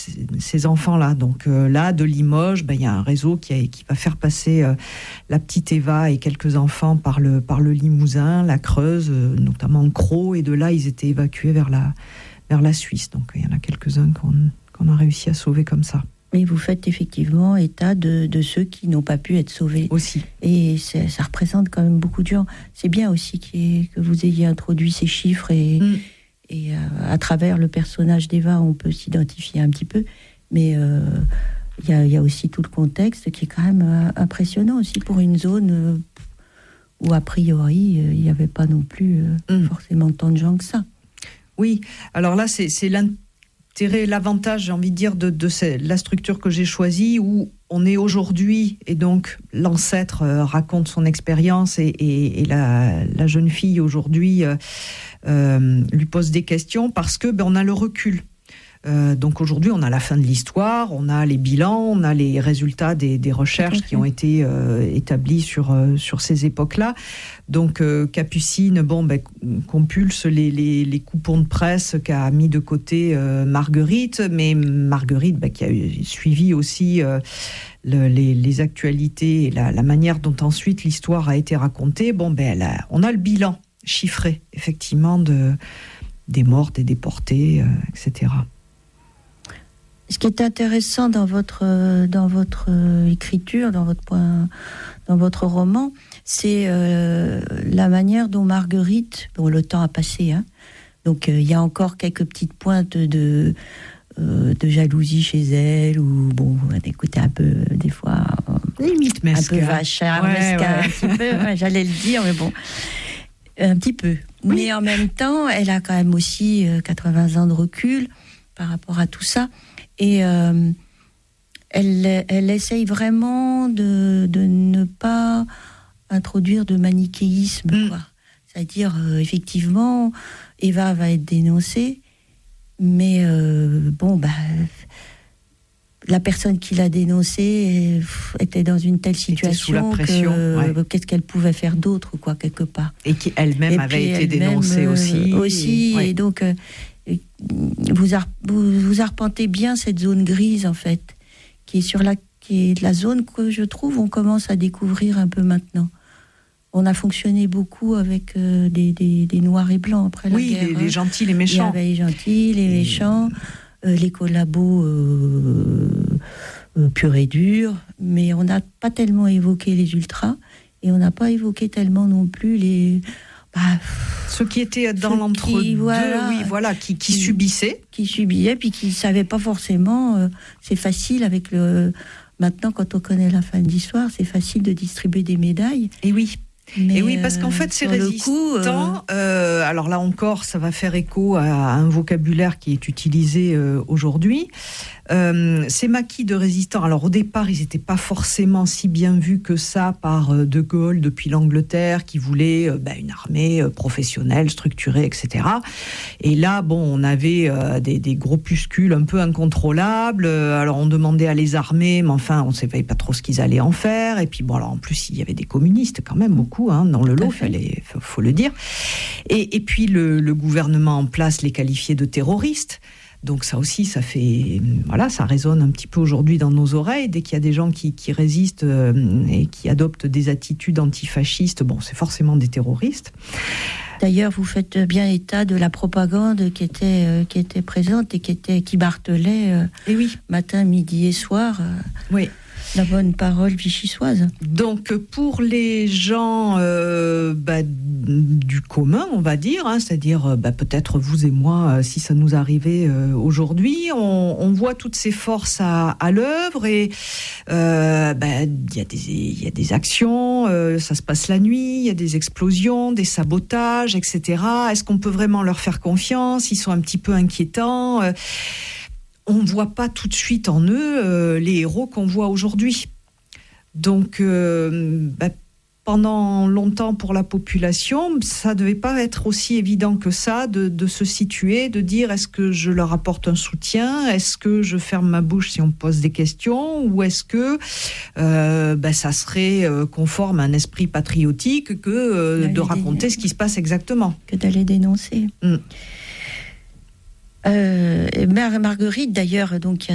ces enfants-là. Donc là, de Limoges, il y a un réseau qui va faire passer la petite Eva et quelques enfants par le Limousin, la Creuse, notamment Crau, et de là, ils étaient évacués vers la Suisse. Donc il y en a quelques-uns qu'on a réussi à sauver comme ça. Mais vous faites effectivement état de ceux qui n'ont pas pu être sauvés. Aussi. Et ça représente quand même beaucoup de gens. C'est bien aussi que vous ayez introduit ces chiffres et à travers le personnage d'Eva, on peut s'identifier un petit peu. Mais il y a aussi tout le contexte qui est quand même impressionnant aussi pour une zone où a priori il n'y avait pas non plus forcément tant de gens que ça. Oui, alors là c'est l'avantage, j'ai envie de dire, de la structure que j'ai choisie, où on est aujourd'hui, et donc l'ancêtre raconte son expérience, et la jeune fille aujourd'hui lui pose des questions, parce que on a le recul. Donc aujourd'hui, on a la fin de l'histoire, on a les bilans, on a les résultats des recherches qui ont été établies sur ces époques-là. Donc Capucine, compulse les coupons de presse qu'a mis de côté Marguerite, mais Marguerite qui a suivi aussi les actualités et la manière dont ensuite l'histoire a été racontée. On a le bilan chiffré, effectivement, des morts, des déportés, etc. Ce qui est intéressant dans votre écriture, dans votre roman, c'est la manière dont Marguerite, le temps a passé, donc il y a encore quelques petites pointes de jalousie chez elle, ou on écoutait un peu des fois limite mesquin, un peu vachard, mesquin, un petit peu, j'allais le dire, mais bon, un petit peu. Oui. Mais en même temps, elle a quand même aussi 80 ans de recul par rapport à tout ça. Et elle essaye vraiment de ne pas introduire de manichéisme, quoi. C'est-à-dire, effectivement, Eva va être dénoncée, mais la personne qui l'a dénoncée était dans une telle situation, sous la pression, qu'est-ce qu'elle pouvait faire d'autre, quoi, quelque part. Et qui elle-même avait été dénoncée aussi. Et donc... Vous arpentez bien cette zone grise, en fait, qui est la zone que je trouve on commence à découvrir un peu maintenant. On a fonctionné beaucoup avec des noirs et blancs après la guerre. Oui, les gentils, les méchants. Il y avait les gentils, les méchants, les collabos purs et durs, mais on n'a pas tellement évoqué les ultras, et on n'a pas évoqué tellement non plus les... ceux qui étaient dans l'entre-deux, qui subissaient. Qui subillaient, puis qui ne savaient pas forcément. C'est facile avec le... Maintenant, quand on connaît la fin de l'histoire, c'est facile de distribuer des médailles. Et oui. Et oui, parce qu'en fait, ces résistants, alors là encore, ça va faire écho à un vocabulaire qui est utilisé aujourd'hui. Ces maquis de résistants, alors au départ, ils n'étaient pas forcément si bien vus que ça par De Gaulle depuis l'Angleterre, qui voulait une armée professionnelle, structurée, etc. Et là, on avait des groupuscules un peu incontrôlables. Alors on demandait à les armer, mais enfin, on ne savait pas trop ce qu'ils allaient en faire. Et puis alors en plus, il y avait des communistes quand même beaucoup dans le lot, faut le dire. Et puis le gouvernement en place les qualifiait de terroristes. Donc ça aussi, ça résonne un petit peu aujourd'hui dans nos oreilles. Dès qu'il y a des gens qui résistent et qui adoptent des attitudes antifascistes, c'est forcément des terroristes. D'ailleurs, vous faites bien état de la propagande qui était présente et qui martelait matin, midi et soir. Oui. La bonne parole vichysoise. Donc, pour les gens du commun, on va dire, c'est-à-dire peut-être vous et moi, si ça nous arrivait aujourd'hui, on voit toutes ces forces à l'œuvre, et il y a des actions, ça se passe la nuit, il y a des explosions, des sabotages, etc. Est-ce qu'on peut vraiment leur faire confiance ? Ils sont un petit peu inquiétants. On ne voit pas tout de suite en eux les héros qu'on voit aujourd'hui. Donc, pendant longtemps, pour la population, ça ne devait pas être aussi évident que ça de se situer, de dire est-ce que je leur apporte un soutien, est-ce que je ferme ma bouche si on me pose des questions, ou est-ce que ça serait conforme à un esprit patriotique que de raconter ce qui se passe exactement. Que d'aller dénoncer. Marguerite, d'ailleurs, donc